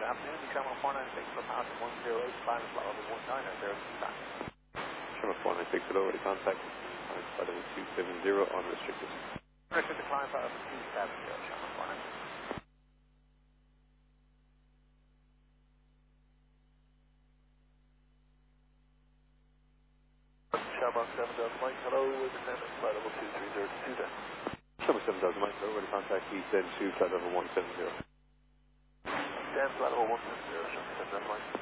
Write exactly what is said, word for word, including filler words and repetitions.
afternoon. The Sherman four nine six for passing one zero eight, climb flight level one nine zero, back. Sherman four nine six, hello, ready contact. Climb flight level two seven zero, unrestricted. Restricted climb flight level two seven zero, Sherman four nine six. Sherman seven thousand Mike, hello, descend flight level two three zero two ten. Sherman seven thousand Mike, hello, ready contact. Descend to flight level one seven zero. Descend flight level one seven zero, Sherman seven thousand Mike.